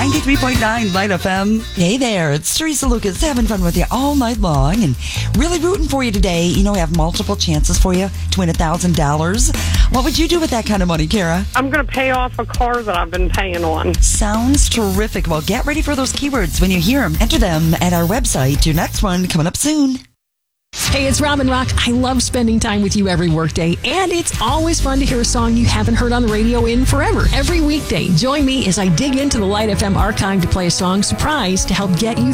93.9 Light FM. Hey there, it's Teresa Lucas having fun with you all night long and really rooting for you today. You know, we have multiple chances for you to win $1,000. What would you do with that kind of money, Kara? I'm going to pay off a car that I've been paying on. Sounds terrific. Well, get ready for those keywords when you hear them. Enter them at our website. Your next one coming up soon. Hey, it's Robin Rock. I love spending time with you every workday, and it's always fun to hear a song you haven't heard on the radio in forever. Every weekday, join me as I dig into the Light FM archive to play a song surprise to help get you